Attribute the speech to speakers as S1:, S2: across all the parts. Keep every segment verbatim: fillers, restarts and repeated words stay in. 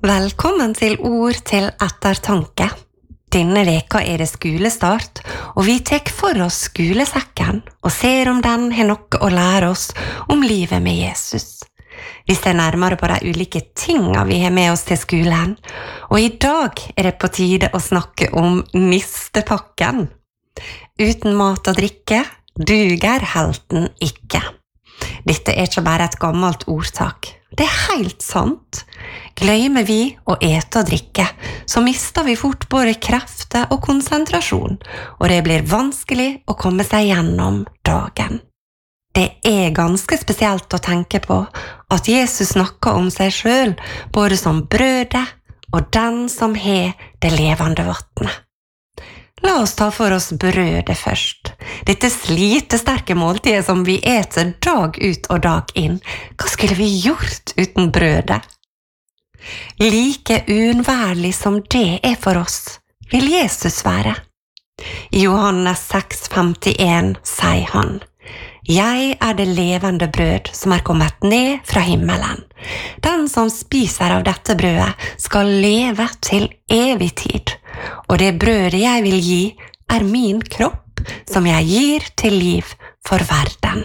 S1: Velkommen til Ord til ettertanke. Denne veka er det skolestart, og vi tek for oss skolesekken og ser om den har noe å lære oss om livet med Jesus. Vi ser nærmere på de ulike tingene vi har med oss til skolen, og i dag er det på tide å snakke om nistepakken. Uten mat og drikke duger helten ikke. Dette er ikke bare et gammelt ordtak. Det er helt sant. Glemmer vi å ete og drikke, så mister vi fort både krefter og konsentrasjon, og det blir vanskelig å komme seg gjennom dagen. Det er ganske spesielt å tenke på at Jesus snakker om seg selv, både som brødet og den som har det levende vattnet. La oss ta for oss brødet først. Dette slitesterke måltidet som vi eter dag ut og dag inn. Hva skulle vi gjort uten brødet? Like uunnværlig som det er for oss, vil Jesus være. I Johannes seks femtien sier han: «Jeg er det levende brød som er kommet ned fra himmelen. Den som spiser av dette brødet skal leve til evig tid, og det brødet jeg vil gi er min kropp som jeg gir til liv for verden.»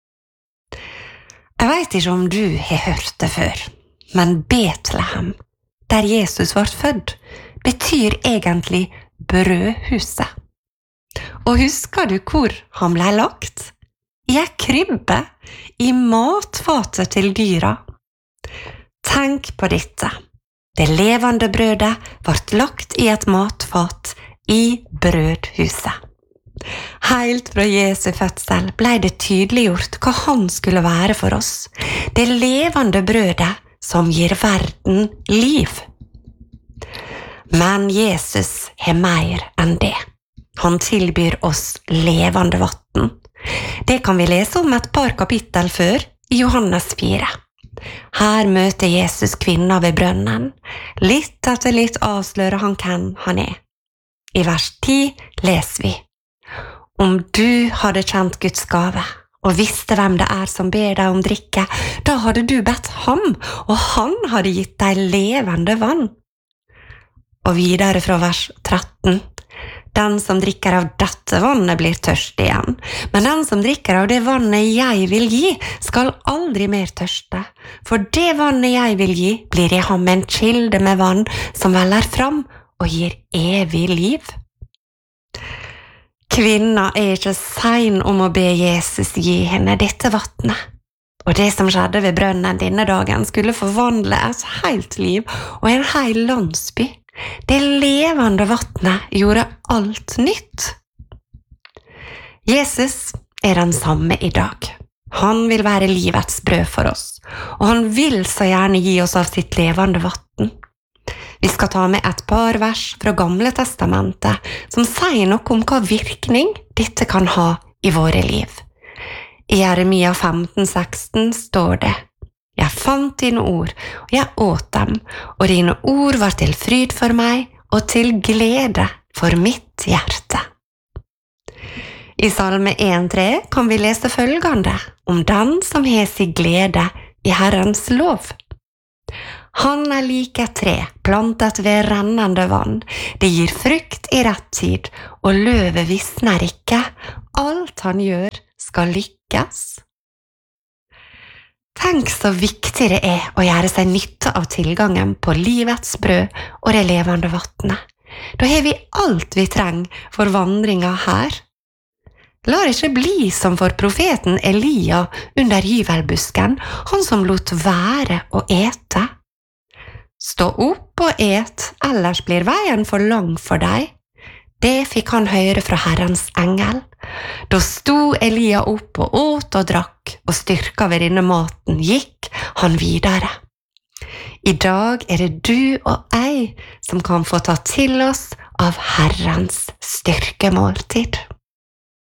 S1: Jeg vet ikke om du har hørt det før, men Betlehem, der Jesus var født, betyr egentlig brødhuset. Og husker du hvor han ble lagt? I en krybbe, i matfatet til dyra. Tenk på dette. Det levende brødet ble lagt i et matfat i brødhuset. Helt fra Jesu fødsel ble det tydeliggjort hva han skulle være for oss. Det levende brødet som gir verden liv. Men Jesus har mer enn det. Han tilbyr oss levende vatten. Det kan vi lese om et par kapittel før, i Johannes fire. Her møter Jesus kvinna ved brønnen. Litt etter litt avslører han hvem han er. I vers ti leser vi: «Om du hadde kjent Guds gave, og visste hvem det er som ber deg om drikke, da hadde du bedt ham, og han hadde gitt deg levende vann.» Og videre fra vers tretten: «Den som drikker av dette vannet blir tørst igjen, men den som drikker av det vannet jeg vil gi, skal aldri mer tørste, for det vannet jeg vil gi blir i ham en kilde med vann som veller fram og gir evig liv.» Kvinna er ikke sein om å be Jesus gi henne dette vattnet. Og det som skjedde ved brønnen denne dagen skulle forvandle et helt liv og en hel landsby. Det levende vattnet gjorde alt nytt. Jesus er den samme i dag. Han vil være livets brød for oss, og han vil så gjerne gi oss av sitt levende vatten. Vi skal ta med et par vers fra Gamle testamentet som sier noe om hva virkning dette kan ha i våre liv. I Jeremia femten seksten står det: «Jeg fant dine ord, og jeg åt dem, og dine ord var til fryd for meg, og til glede for mitt hjerte.» I Salme en tre kan vi lese følgende om den som har sin glede i Herrens lov. «Han er lik et tre, plantet ved rennende vann. Det gir frukt i rett tid, og løvet visner ikke. Alt han gjør skal lykkes.» Tenk så viktig det er å gjøre seg nytte av tilgangen på livets brød og det levende vattnet. Da har vi alt vi trenger for vandringen her. La det ikke bli som for profeten Elia under gyvelbusken, han som lot være å ete. «Stå opp og et, ellers blir veien for lang for deg.» Det fikk han høre fra Herrens engel. Da sto Elia opp og åt og drakk, og styrka ved denne maten gikk han videre. I dag er det du og jeg som kan få ta til oss av Herrens styrkemåltid.